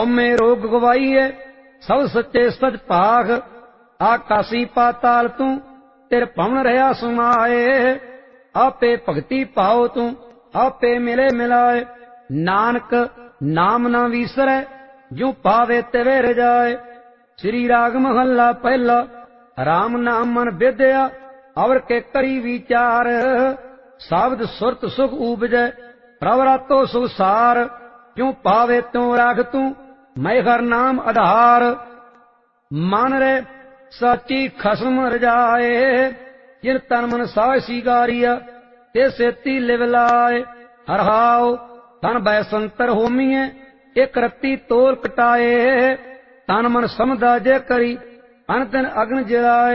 ਹਉਮੈ ਰੋਗ ਗਵਾਈਐ ਸਭ ਸੱਚੇ ਸਚ ਭਾਗ। ਆਕਾਸੀ ਪਾਤਾਲ ਤੂੰ ਤੇਰੇ ਭਵਨ ਰਹਾ ਸਮਾਏ। ਆਪੇ ਭਗਤੀ ਭਾਉ ਤੂੰ ਆਪੇ ਮਿਲੇ ਮਿਲਾਏ। ਨਾਨਕ ਨਾਮ ਨਾ ਵੀਸਰੈ ਜਿਉ ਪਾਵੇ ਤਿਵੇਂ ਰਜਾਏ। ਸ੍ਰੀ ਰਾਗ ਮਹੱਲਾ ਪਹਿਲਾ। ਰਾਮ ਨਾਮ ਮਨ ਵਿਦਿਆ ਅਵਰ ਕੇ ਕਰੀ ਵਿਚਾਰ। ਸ਼ਬਦ ਸੁਰਤ ਸੁਖ ਊਪਜੈ ਪ੍ਰਭ ਰਾਤੋ ਸੁਸਾਰ। ਜਿਉ ਪਾਵੇ ਤਿਉ ਰਾਖ ਤੂੰ ਮੈਂ ਹਰ ਨਾਮ ਆਧਾਰ। ਮਨ ਰੇ ਸਾਚੀ ਖਸਮ ਰਜਾਏ। ਜਿਨ ਤਨ ਮਨ ਸਾਹ ਸਿਗਾਰੀਆ ਤੇ ਸੇਤੀ ਲਿਵ ਲਾਏ। ਹਰਹਾਉ ਤਨ ਬੈ ਸੰਤਰ ਹੋਮੀਐ ਇਕ ਰੱਤੀ ਤੋਲ ਕਟਾਏ। ਤਨ ਮਨ ਸਮਝਾ ਜੇ ਕਰੀ ਅਨ ਤਿਨ ਅਗਨ ਜਲਾਏ।